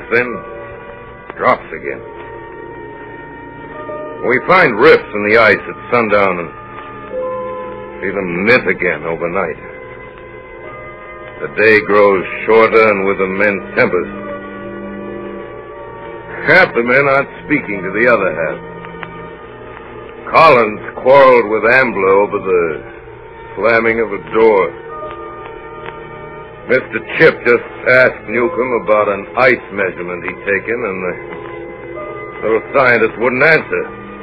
then drops again. We find rifts in the ice at sundown and see them knit again overnight. The day grows shorter and with immense tempers. Half the men aren't speaking to the other half. Collins quarreled with Ambler over the slamming of a door. Mr. Chip just asked Newcomb about an ice measurement he'd taken, and the little scientist wouldn't answer.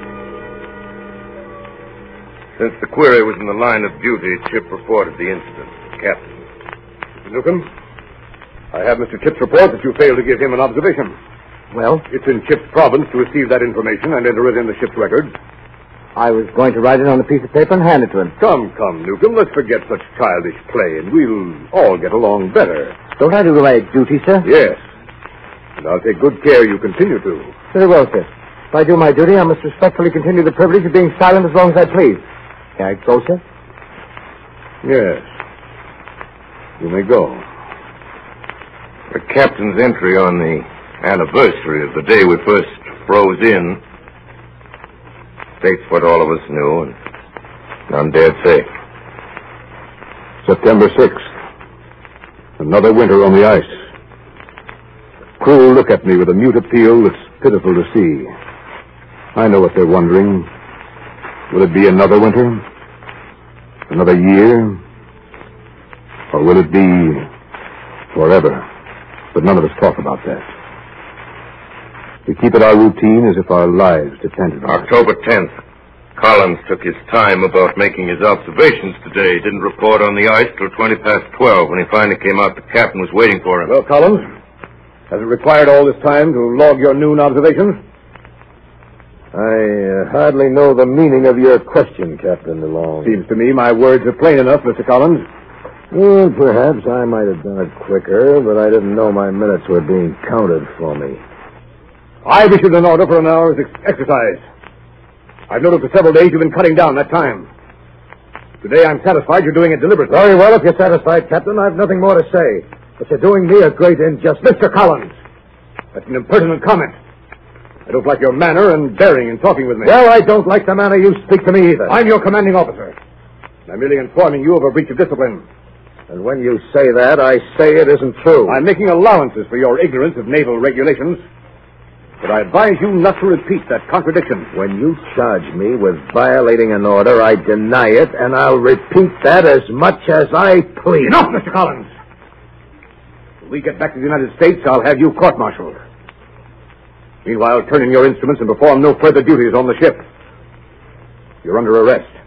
Since the query was in the line of duty, Chip reported the incident. Captain. Mr. Newcomb, I have Mr. Chip's report that you failed to give him an observation. Well? It's in Chip's province to receive that information and enter it in the ship's records. I was going to write it on a piece of paper and hand it to him. Come, Newcomb, let's forget such childish play, and we'll all get along better. Don't I do my duty, sir? Yes. And I'll take good care you continue to. Very well, sir. If I do my duty, I must respectfully continue the privilege of being silent as long as I please. Can I go, sir? Yes. You may go. The captain's entry on the anniversary of the day we first froze in states what all of us knew and none dared say. September 6th. Another winter on the ice. Crew look at me with a mute appeal that's pitiful to see. I know what they're wondering. Will it be another winter? Another year? Or will it be forever? But none of us talk about that. We keep it our routine as if our lives depended on it. October 10th. Collins took his time about making his observations today. He didn't report on the ice till 12:20. When he finally came out, the captain was waiting for him. Well, Collins, has it required all this time to log your noon observations? I hardly know the meaning of your question, Captain DeLong. Seems to me my words are plain enough, Mr. Collins. Well, perhaps I might have done it quicker, but I didn't know my minutes were being counted for me. I've issued an order for an hour's exercise. I've noted for several days you've been cutting down that time. Today I'm satisfied you're doing it deliberately. Very well, if you're satisfied, Captain, I've nothing more to say. But you're doing me a great injustice. Mr. Collins, that's an impertinent comment. I don't like your manner and bearing in talking with me. Well, I don't like the manner you speak to me either. I'm your commanding officer. I'm merely informing you of a breach of discipline. And when you say that, I say it isn't true. I'm making allowances for your ignorance of naval regulations. But I advise you not to repeat that contradiction. When you charge me with violating an order, I deny it, and I'll repeat that as much as I please. Enough, Mr. Collins! When we get back to the United States, I'll have you court-martialed. Meanwhile, turn in your instruments and perform no further duties on the ship. You're under arrest.